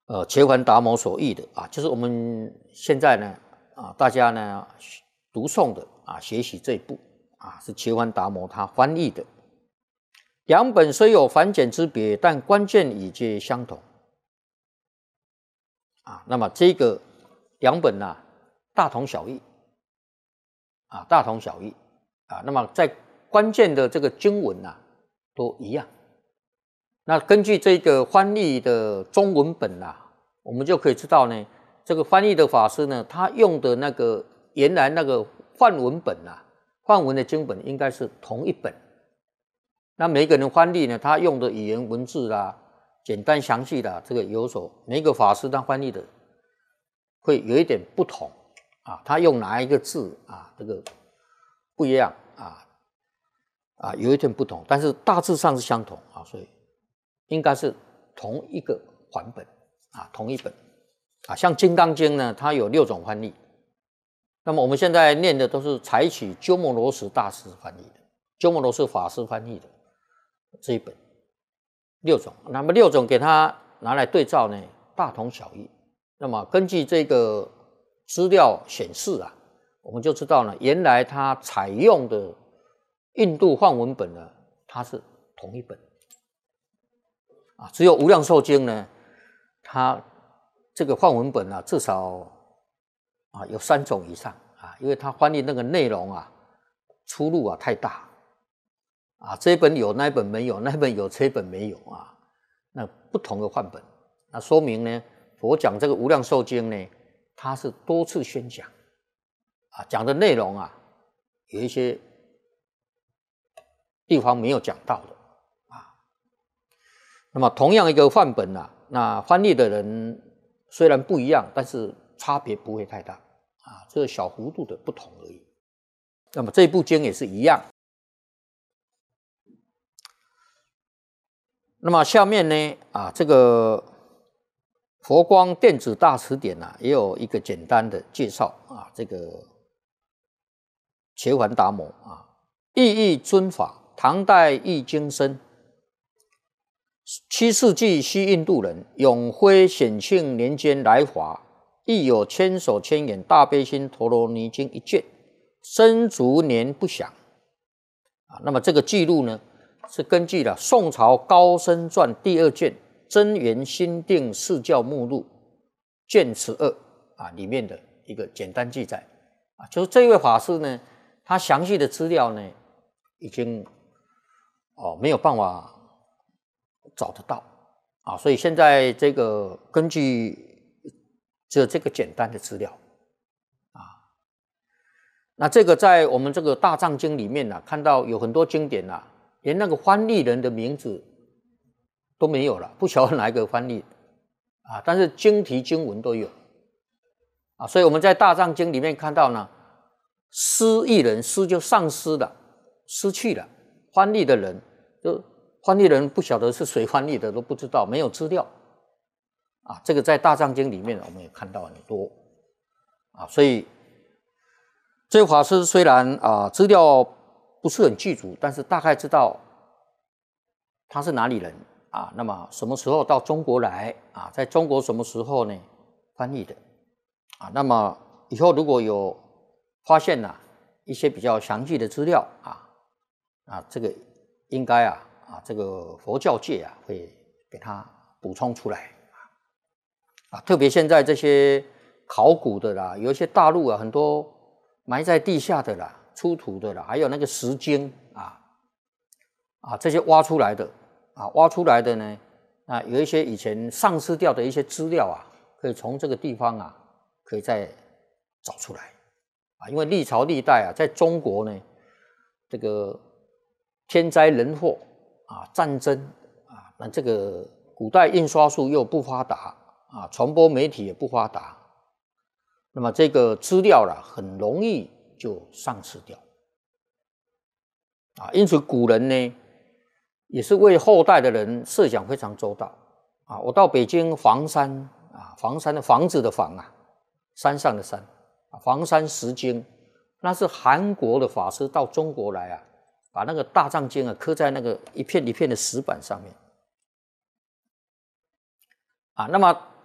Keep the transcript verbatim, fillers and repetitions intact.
呃伽梵达摩所译的啊，就是我们现在呢啊大家呢读诵的啊学习这一部啊是伽梵达摩他翻译的。两本虽有繁简之别，但关键已皆相同啊。那么这个两本呢、啊、大同小异啊，大同小异啊。那么在关键的这个经文啊都一样。那根据这个翻译的中文本啊，我们就可以知道呢，这个翻译的法师呢，他用的那个原来那个梵文本啊，梵文的经本应该是同一本。那每个人翻译呢，他用的语言文字啦、简单详细的这个有所，每个法师他翻译的会有一点不同啊，他用哪一个字啊，这个不一样啊啊，有一点不同，但是大致上是相同啊，所以应该是同一个版本啊，同一本啊。像《金刚经》呢，它有六种翻译，那么我们现在念的都是采取鸠摩罗什大师翻译的，鸠摩罗什法师翻译的这一本六种，那么六种给他拿来对照呢，大同小异。那么根据这个资料显示啊，我们就知道呢，原来他采用的印度梵文本呢，它是同一本啊，只有无量寿经呢，它这个梵文本啊，至少啊有三种以上啊，因为它翻译那个内容啊，出入啊太大啊，这一本有那一本没有，那一本有这一本没有啊，那不同的梵本，那说明呢，佛讲这个无量寿经呢，它是多次宣讲啊，讲的内容啊，有一些地方没有讲到的啊。那么同样一个梵本啊，那翻译的人虽然不一样，但是差别不会太大啊，这个小幅度的不同而已。那么这部经也是一样。那么下面呢啊，这个佛光电子大辞典啊，也有一个简单的介绍啊，这个伽梵达摩啊，意义尊法，唐代译经生，七世纪西印度人，永徽显庆年间来华，亦有千手千眼大悲心陀罗尼经一卷，生卒年不详啊。那么这个记录呢，是根据了宋朝高僧传第二卷真言心定释教目录卷十二啊里面的一个简单记载啊，就是这位法师呢，他详细的资料呢，已经哦没有办法找得到啊，所以现在这个根据这这个简单的资料啊，那这个在我们这个大藏经里面呢、啊，看到有很多经典啊，连那个翻译人的名字都没有了，不晓得哪一个翻译啊，但是经题经文都有啊，所以我们在大藏经里面看到呢，失译人，失就丧失了，失去了，翻译的人就翻译人不晓得是谁翻译的，都不知道，没有资料啊。这个在大藏经里面我们也看到很多啊，所以这位法师虽然啊资料不是很具足，但是大概知道他是哪里人啊，那么什么时候到中国来啊，在中国什么时候呢翻译的啊，那么以后如果有发现啊一些比较详细的资料啊啊，这个应该啊啊这个佛教界啊会给他补充出来啊，特别现在这些考古的啦，有一些大陆啊很多埋在地下的啦，出土的啦，还有那个石经啊啊这些挖出来的啊挖出来的呢啊有一些以前丧失掉的一些资料啊，可以从这个地方啊可以再找出来啊，因为历朝历代啊，在中国呢，这个天灾人祸啊、战争啊，那这个古代印刷术又不发达啊，传播媒体也不发达，那么这个资料啦，很容易就丧失掉啊。因此，古人呢，也是为后代的人设想非常周到啊。我到北京房山啊，房山的房子的房啊，山上的山。房山石经，那是韩国的法师到中国来啊，把那个大藏经啊刻在那个一片一片的石板上面啊。那么